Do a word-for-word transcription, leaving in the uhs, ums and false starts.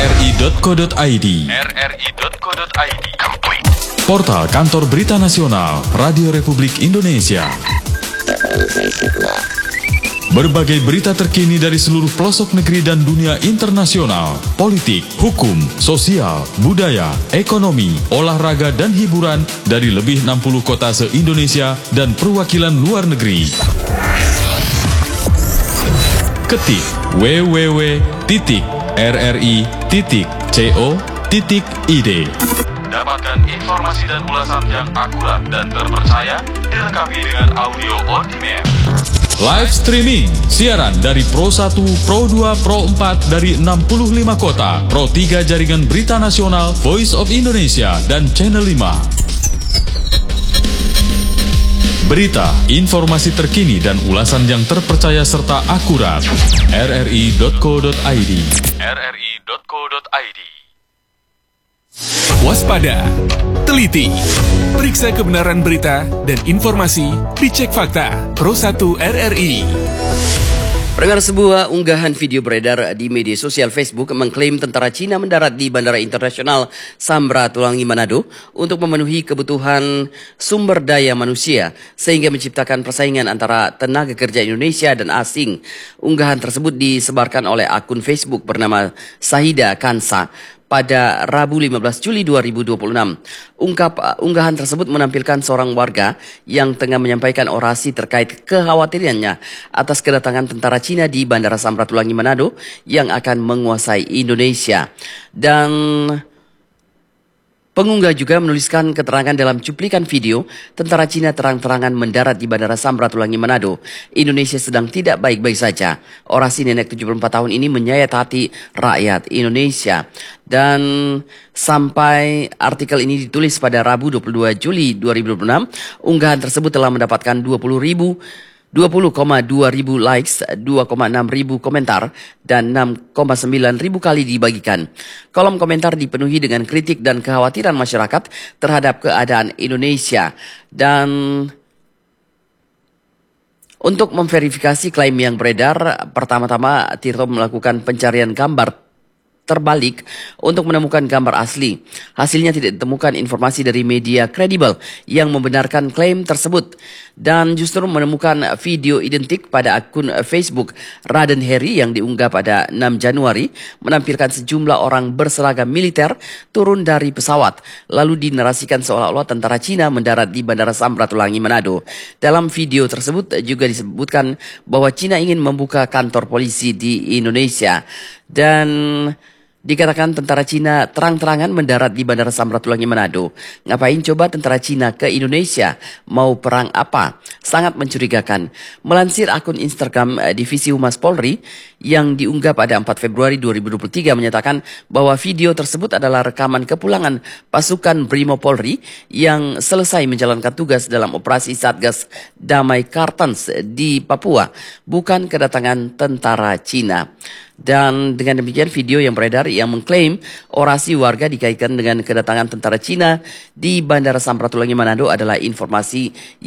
r r i titik co titik i d r r i titik co titik i d. Portal Kantor Berita Nasional Radio Republik Indonesia. Berbagai berita terkini dari seluruh pelosok negeri dan dunia internasional, politik, hukum, sosial, budaya, ekonomi, olahraga, dan hiburan dari lebih enam puluh kota se-Indonesia dan perwakilan luar negeri. Ketik w w w titik r r i titik co titik i d. Dapatkan informasi dan ulasan yang akurat dan terpercaya, dilengkapi dengan audio on demand. Live streaming, siaran dari Pro satu, Pro dua, Pro empat dari enam puluh lima kota, Pro tiga Jaringan Berita Nasional, Voice of Indonesia, dan Channel lima. Berita, informasi terkini dan ulasan yang terpercaya serta akurat. r r i titik co titik i d r r i titik co titik i d. Waspada, teliti, periksa kebenaran berita dan informasi, dicek fakta. Pro satu R R I. Pendengar, sebuah unggahan video beredar di media sosial Facebook mengklaim tentara Cina mendarat di Bandara Internasional Samratulangi Manado untuk memenuhi kebutuhan sumber daya manusia sehingga menciptakan persaingan antara tenaga kerja Indonesia dan asing. Unggahan tersebut disebarkan oleh akun Facebook bernama Sahida Kansa pada Rabu lima belas Juli dua ribu dua puluh enam. Ungkap unggahan tersebut menampilkan seorang warga yang tengah menyampaikan orasi terkait kekhawatirannya atas kedatangan tentara Cina di Bandara Samratulangi Manado yang akan menguasai Indonesia. Dan pengunggah juga menuliskan keterangan dalam cuplikan video, tentara Cina terang-terangan mendarat di Bandara Samratulangi Manado. Indonesia sedang tidak baik-baik saja. Orasi nenek tujuh puluh empat tahun ini menyayat hati rakyat Indonesia. Dan sampai artikel ini ditulis pada Rabu dua puluh dua Juli dua ribu dua puluh enam, unggahan tersebut telah mendapatkan dua puluh ribu dua puluh koma dua ribu likes, dua koma enam ribu komentar, dan enam koma sembilan ribu kali dibagikan. Kolom komentar dipenuhi dengan kritik dan kekhawatiran masyarakat terhadap keadaan Indonesia. Dan untuk memverifikasi klaim yang beredar, pertama-tama Tirto melakukan pencarian gambar terbalik untuk menemukan gambar asli. Hasilnya tidak ditemukan informasi dari media kredibel yang membenarkan klaim tersebut, dan justru menemukan video identik pada akun Facebook Raden Heri yang diunggah pada enam Januari menampilkan sejumlah orang berseragam militer turun dari pesawat lalu dinarasikan seolah-olah tentara Cina mendarat di Bandara Samratulangi Manado. Dalam video tersebut juga disebutkan bahwa Cina ingin membuka kantor polisi di Indonesia, dan dikatakan tentara Cina terang-terangan mendarat di Bandara Samratulangi Manado. Ngapain coba tentara Cina ke Indonesia? Mau perang apa? Sangat mencurigakan. Melansir akun Instagram Divisi Humas Polri yang diunggah pada empat Februari dua ribu dua puluh tiga menyatakan bahwa video tersebut adalah rekaman kepulangan pasukan Brimo Polri yang selesai menjalankan tugas dalam operasi Satgas Damai Kartens di Papua, bukan kedatangan tentara Cina. Dan dengan demikian video yang beredar yang mengklaim orasi warga dikaitkan dengan kedatangan tentara Cina di Bandara Samratulangi Manado adalah informasi